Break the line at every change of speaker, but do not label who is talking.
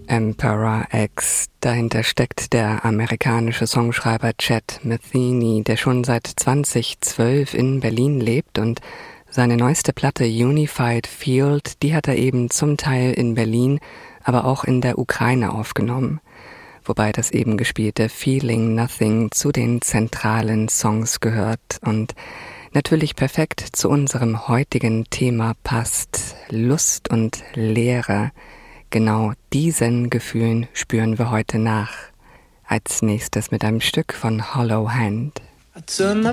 Emperor X. Dahinter steckt der amerikanische Songschreiber Chet Metheny, der schon seit 2012 in Berlin lebt, und seine neueste Platte Unified Field, die hat er eben zum Teil in Berlin, aber auch in der Ukraine aufgenommen. Wobei das eben gespielte Feeling Nothing zu den zentralen Songs gehört und natürlich perfekt zu unserem heutigen Thema passt: Lust und Leere. Genau diesen Gefühlen spüren wir heute nach. Als nächstes mit einem Stück von Hollow Hand.
I turn my